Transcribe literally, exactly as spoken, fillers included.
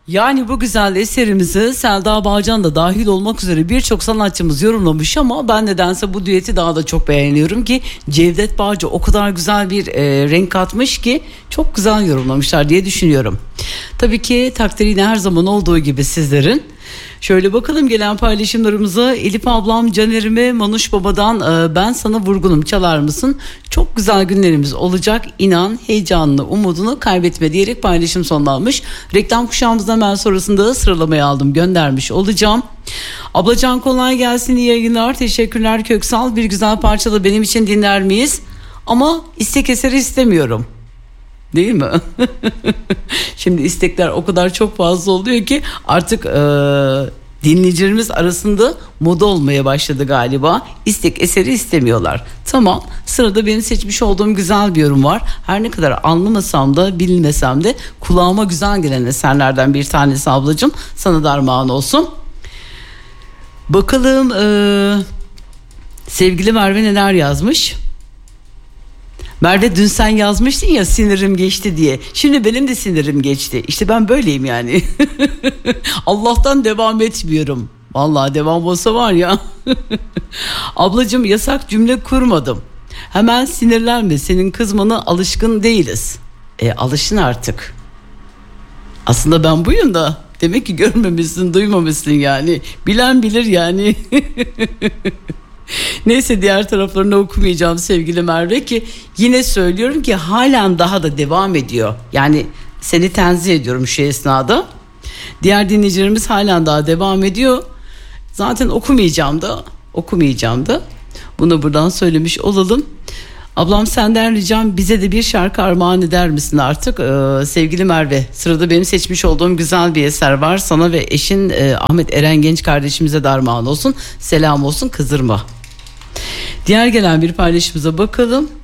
Yani bu güzel eserimizi Selda Bağcan da dahil olmak üzere birçok sanatçımız yorumlamış ama ben nedense bu düeti daha da çok beğeniyorum ki Cevdet Bağcı o kadar güzel bir e, renk katmış ki çok güzel yorumlamışlar diye düşünüyorum. Tabii ki takdiriyle her zaman olduğu gibi sizlerin. Şöyle bakalım gelen paylaşımlarımıza. Elif ablam Caner'ime Manuş Baba'dan e, ben sana vurgunum çalar mısın? Çok güzel günlerimiz olacak, inan, heyecanını, umudunu kaybetme diyerek paylaşım sonlanmış. Reklam kuşağımızdan hemen sonrasında sıralamaya aldım, göndermiş olacağım. Ablacan kolay gelsin, iyi yayınlar, teşekkürler Köksal. Bir güzel parçalı benim için dinler miyiz? Ama istek eseri istemiyorum. Değil mi? Şimdi istekler o kadar çok fazla oluyor ki artık e, dinleyicilerimiz arasında moda olmaya başladı galiba. İstek eseri istemiyorlar. Tamam, sırada benim seçmiş olduğum güzel bir yorum var. Her ne kadar anlamasam da bilmesem de kulağıma güzel gelen eserlerden bir tanesi ablacığım. Sana da armağan olsun. Bakalım e, sevgili Merve neler yazmış? Merve dün sen yazmıştın ya sinirim geçti diye. Şimdi benim de sinirim geçti. İşte ben böyleyim yani. Allah'tan devam etmiyorum. Vallahi devam olsa var ya. Ablacığım yasak cümle kurmadım. Hemen sinirlenme, senin kızmana alışkın değiliz. E alışın artık. Aslında ben buyum da. Demek ki görmemişsin, duymamışsın yani. Bilen bilir yani. Neyse, diğer taraflarını okumayacağım sevgili Merve, ki yine söylüyorum ki halen daha da devam ediyor. Yani seni tenzih ediyorum şu esnada. Diğer dinleyicilerimiz halen daha devam ediyor. Zaten okumayacağım da okumayacağım da bunu buradan söylemiş olalım. Ablam senden ricam bize de bir şarkı armağan eder misin artık? Ee, sevgili Merve, sırada benim seçmiş olduğum güzel bir eser var. Sana ve eşin e, Ahmet Eren Genç kardeşimize de armağan olsun. Selam olsun, kızdırma. Diğer gelen bir paylaşımıza bakalım.